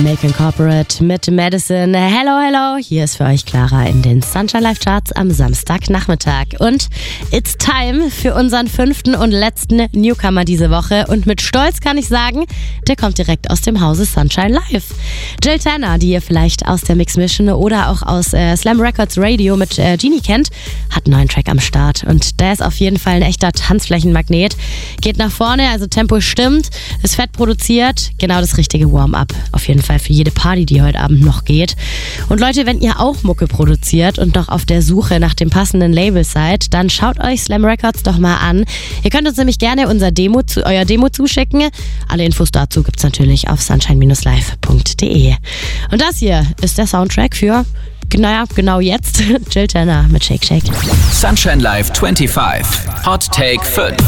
Macon Corporate mit Madison. Hello, hello. Hier ist für euch Clara in den Sunshine Live Charts am Samstagnachmittag. Und it's time für unseren 5. und letzten Newcomer diese Woche. Und mit Stolz kann ich sagen, der kommt direkt aus dem Hause Sunshine Live. Jill Tanner, die ihr vielleicht aus der Mix Mission oder auch aus Slam Records Radio mit Genie kennt, hat einen neuen Track am Start. Und der ist auf jeden Fall ein echter Tanzflächenmagnet. Geht nach vorne, also Tempo stimmt, ist fett produziert, genau das richtige Warm-up. Auf jeden Fall für jede Party, die heute Abend noch geht. Und Leute, wenn ihr auch Mucke produziert und noch auf der Suche nach dem passenden Label seid, dann schaut euch Slam Records doch mal an. Ihr könnt uns nämlich gerne euer Demo zuschicken. Alle Infos dazu gibt's natürlich auf sunshine-live.de. Und das hier ist der Soundtrack für, genau jetzt, Jill Tanner mit Shake Shake. Sunshine Live 25. Hot Take 5.